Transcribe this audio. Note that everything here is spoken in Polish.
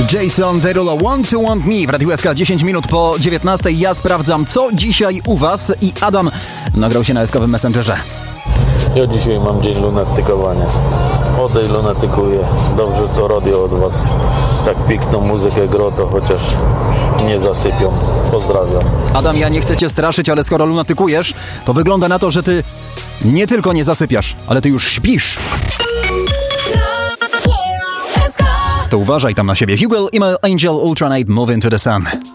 Jason Derulo, Want to Want Me w Radiu SK, 10 minut po 19. Ja sprawdzam, co dzisiaj u was, i Adam nagrał się na SK-owym Messengerze. Ja dzisiaj mam dzień lunatykowania. O tej lunatykuję. Dobrze to radio od was tak piękną muzykę gro, to chociaż nie zasypią. Pozdrawiam. Adam, ja nie chcę cię straszyć, ale skoro lunatykujesz, to wygląda na to, że ty nie tylko nie zasypiasz, ale ty już śpisz. To uważaj tam na siebie. Hugo, Email, Angel, Ultra Night, Move Into the Sun.